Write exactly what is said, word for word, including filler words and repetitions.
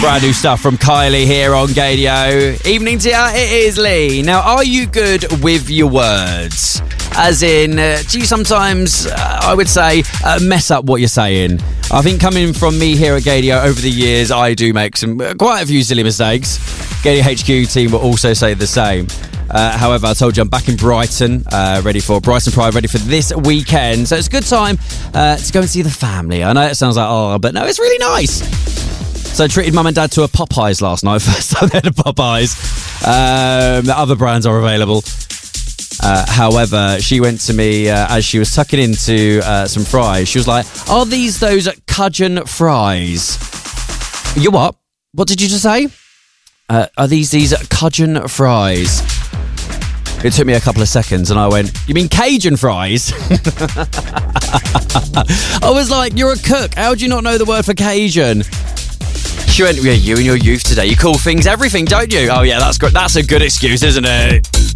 Brand new stuff from Kylie here on Gadio. Evening to ya, it is Lee. Now, are you good with your words? As in, uh, do you sometimes, uh, I would say, uh, mess up what you're saying? I think coming from me here at Gadio over the years, I do make some uh, quite a few silly mistakes. Gadio H Q team will also say the same. Uh, however, I told you I'm back in Brighton, uh, ready for Brighton Pride, ready for this weekend. So it's a good time uh, to go and see the family. I know it sounds like, oh, but no, it's really nice. So I treated mum and dad to a Popeyes last night. First time they had a Popeyes. Um, the other brands are available. Uh, however, she went to me uh, as she was tucking into uh, some fries. She was like, are these those Cajun fries? You what? What did you just say? Uh, are these these Cajun fries? It took me a couple of seconds and I went, you mean Cajun fries? I was like, you're a cook. How do you not know the word for Cajun? She went, yeah, you and your youth today. You call things everything, don't you? Oh, yeah, that's good. That's a good excuse, isn't it?